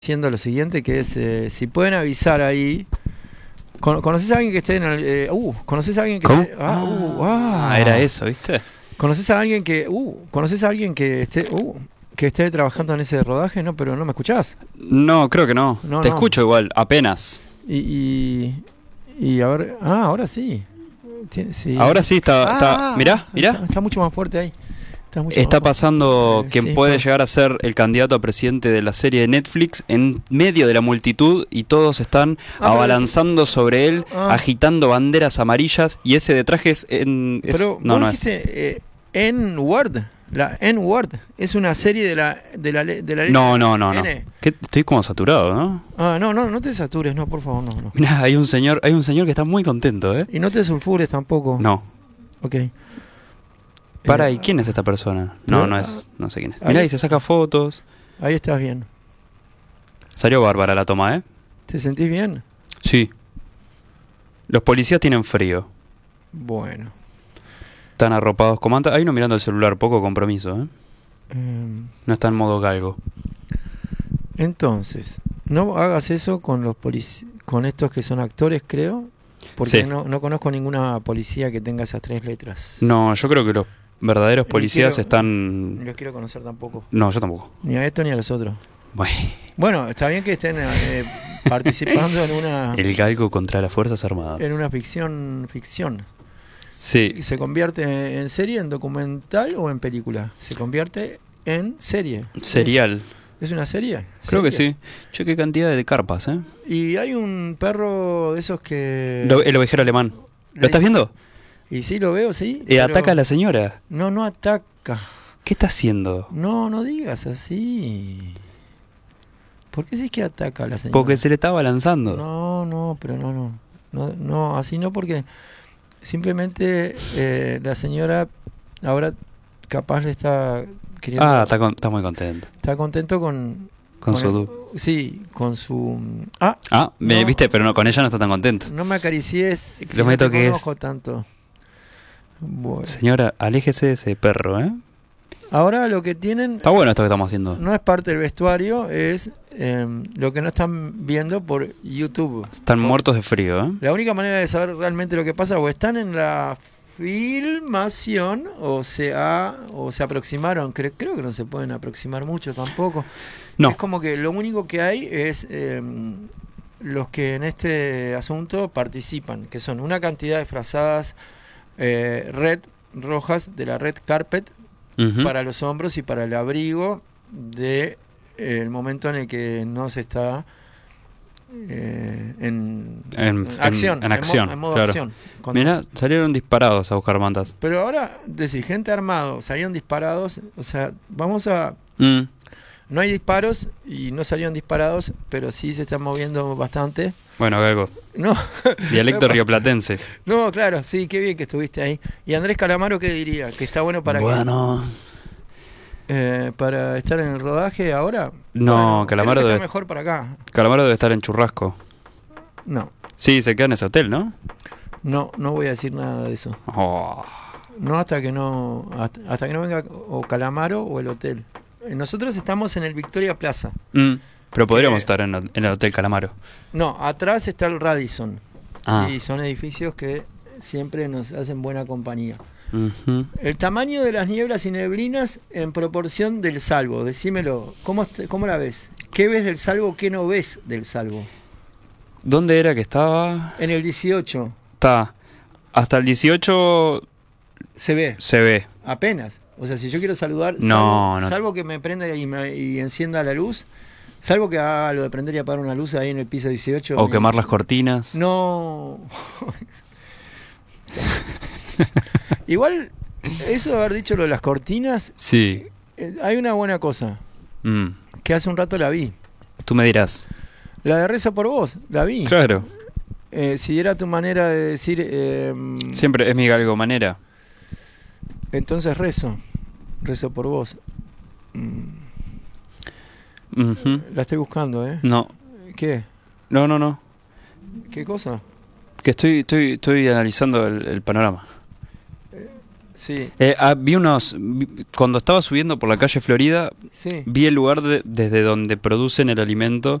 Diciendo lo siguiente, que es, si pueden avisar ahí. ¿Conoces a alguien que esté en el... ¿conoces a alguien que ¿Cómo? esté... Era eso, ¿viste? ¿Conoces a alguien que... ¿conoces a alguien que esté trabajando en ese rodaje? No, pero no me escuchás. No, creo que no. No, Te no. escucho igual, apenas. Y a ver... ahora sí. Sí. Ahora sí está... Mirá. Está mucho más fuerte ahí. Está pasando quien sí, puede llegar a ser el candidato a presidente de la serie de Netflix en medio de la multitud y todos están abalanzando sobre él, agitando banderas amarillas y ese de traje es... Pero no, vos no dijiste N-Word. La N-Word es una serie de la letra No. N. Estoy como saturado, ¿no? No te satures, no, por favor, no. Mirá, hay un señor que está muy contento, ¿eh? Y no te sulfures tampoco. No. Ok. ¿Y quién es esta persona? No sé quién es. Mirá, y se saca fotos. Ahí estás bien. Salió bárbara la toma, ¿eh? ¿Te sentís bien? Sí. Los policías tienen frío. Bueno. Están arropados como antes. Hay uno mirando el celular, poco compromiso, ¿eh? No está en modo galgo. Entonces, no hagas eso con con estos que son actores, creo. Porque sí. no conozco ninguna policía que tenga esas 3 letras. No, yo creo que los verdaderos policías están... Ni los quiero conocer tampoco. No, yo tampoco. Ni a esto ni a los otros. Bueno, está bien que estén participando en una... El galgo contra las Fuerzas Armadas. En una ficción. Sí. ¿Y se convierte en serie, en documental o en película? Se convierte en serie. Serial. ¿Es una serie? Creo que sí. Che, qué cantidad de carpas, ¿eh? Y hay un perro de esos que... El ovejero alemán. ¿Lo estás viendo? Y sí, lo veo, sí. Ataca a la señora. No ataca. ¿Qué está haciendo? No digas así. ¿Por qué decís que ataca a la señora? Porque se le está balanzando. No, así no, porque simplemente la señora ahora capaz le está queriendo... está muy contento. Está contento con su... Sí, con su... me viste, pero no, con ella no está tan contento. No me acariciés, si no te conozco tanto. Bueno. Señora, aléjese de ese perro, ¿eh? Ahora lo que tienen... Está bueno esto que estamos haciendo. No es parte del vestuario, es lo que no están viendo por YouTube. Están muertos de frío, ¿eh? La única manera de saber realmente lo que pasa, o están en la filmación o se aproximaron. Creo que no se pueden aproximar mucho tampoco. No. Es como que lo único que hay es los que en este asunto participan, que son una cantidad de frazadas rojas de la red carpet para los hombros y para el abrigo de el momento en el que no se está en acción. En modo claro. acción. Mirá, salieron disparados a buscar mantas. Pero ahora, decir, gente armado, salieron disparados, o sea, vamos a... No hay disparos y no salieron disparados, pero sí se están moviendo bastante. Bueno, Galgo. No. Dialecto rioplatense. No, claro, sí, qué bien que estuviste ahí. ¿Y Andrés Calamaro qué diría? ¿Que está bueno para para estar en el rodaje ahora? No, Calamaro creo que debe está mejor para acá. Calamaro debe estar en Churrasco. No. Sí, se queda en ese hotel, ¿no? No voy a decir nada de eso. No hasta que no venga o Calamaro o el hotel. Nosotros estamos en el Victoria Plaza. Pero podríamos estar en el Hotel Calamaro. No, atrás está el Radisson. Y son edificios que siempre nos hacen buena compañía. El tamaño de las nieblas y neblinas en proporción del Salvo. Decímelo, ¿cómo la ves? ¿Qué ves del Salvo? ¿Qué no ves del Salvo? ¿Dónde era que estaba? En el 18. Está. Hasta el 18 se ve. Apenas. O sea, si yo quiero saludar, salvo que me prenda y encienda la luz, salvo que haga lo de prender y apagar una luz ahí en el piso 18. O quemar las cortinas. No. Igual, eso de haber dicho lo de las cortinas, sí. Hay una buena cosa, que hace un rato la vi. Tú me dirás. La de Reza por Vos, la vi. Claro. Si era tu manera de decir... siempre es mi galgo manera. Entonces rezo por vos. La estoy buscando, ¿eh? No. ¿Qué? No. ¿Qué cosa? Que estoy analizando el panorama. Sí. Cuando estaba subiendo por la calle Florida, sí. vi el lugar desde donde producen el alimento